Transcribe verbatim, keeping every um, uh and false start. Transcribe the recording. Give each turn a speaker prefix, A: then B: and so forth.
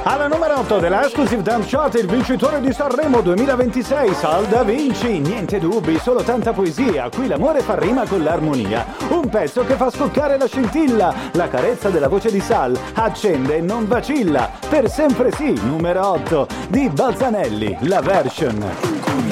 A: Alla numero otto della Exclusive Dance Chart, il vincitore di Sanremo duemilaventisei, Sal Da Vinci. Niente dubbi, solo tanta poesia, qui l'amore fa rima con l'armonia. Un pezzo che fa scoccare la scintilla, la carezza della voce di Sal accende e non vacilla. Per sempre sì, numero otto, di Balzanelli, la version.